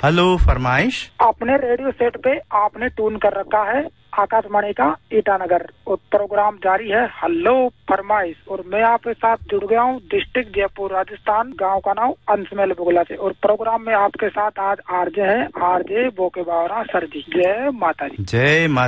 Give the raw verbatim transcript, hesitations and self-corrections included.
Hello फरमाइश। अपने radio set पे आपने ट्यून कर रखा है आकाशवाणी का ईटानगर और प्रोग्राम जारी है हेलो फरमाइश और मैं आपके साथ जुड़ गया हूँ डिस्ट्रिक्ट जयपुर राजस्थान, गांव का नाम अंशमेल बगुला से और प्रोग्राम में आपके साथ आज आरजे है आरजे बोके बावरा सर जी। जय माता जी। जय माता।